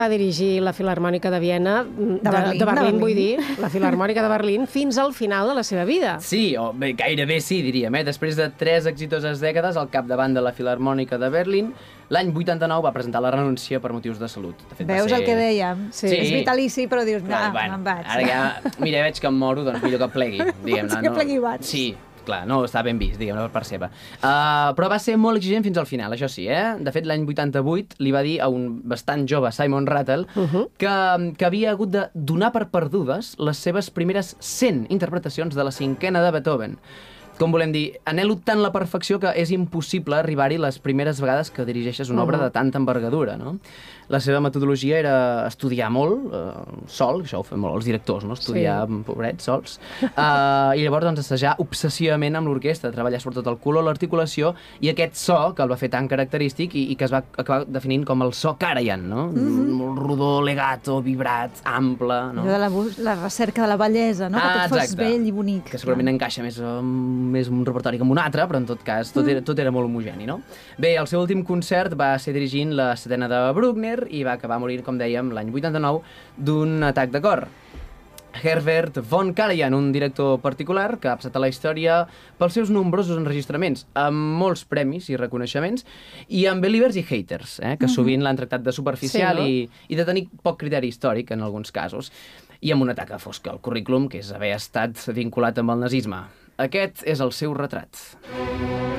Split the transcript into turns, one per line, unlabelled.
Va dirigir la Filharmònica de Viena, de Berlín, vull dir, la Filharmònica de Berlín, fins al final de la seva vida.
Sí, o bé, gairebé sí, diríem. Després de 3 exitoses dècades al capdavant de la Filharmònica de Berlín, l'any 89 va presentar la renúncia per motius de salut. De fet,
veus el que dèiem?
Sí.
És vitalici, però dius, me'n vaig.
Ara ja, mira, veig que em moro, doncs millor que plegui, diguem-ne.
Que plegui abans.
Sí, clar, no està ben vist, diguem-ne, per part seva. Però va ser molt exigent fins al final, això sí, eh? De fet, l'any 88 li va dir a un bastant jove, Simon Rattle, que havia hagut de donar per perdudes les seves primeres 100 interpretacions de la cinquena de Beethoven. Com volem dir, anhelo tant la perfecció que és impossible arribar-hi les primeres vegades que dirigeixes una obra de tanta envergadura, no? La seva metodologia era estudiar molt, sol, això ho fem molt els directors, no? Estudiar, pobrets, sols. I llavors, doncs, assajar obsessivament amb l'orquestra, treballar sobretot el color, l'articulació i aquest so que el va fer tan característic i que es va acabar definint com el so Karajan, no? Molt rodó, legato, vibrat, ample, no?
La recerca de la bellesa, no? Que tot fos bell i bonic.
Que segurament encaixa més un repertori que un altre, però en tot cas tot era molt homogeni, no? Bé, el seu últim concert va ser dirigint la setena de Bruckner i va acabar morint, com dèiem, l'any 89 d'un atac de cor. Herbert von Karajan, un director particular que ha passat a la història pels seus nombrosos enregistraments, amb molts premis i reconeixements, i amb believers i haters, que sovint l'han tractat de superficial i de tenir poc criteri històric en alguns casos, i amb una taca fosca al currículum, que és haver estat vinculat amb el nazisme. Aquest és el seu retrat.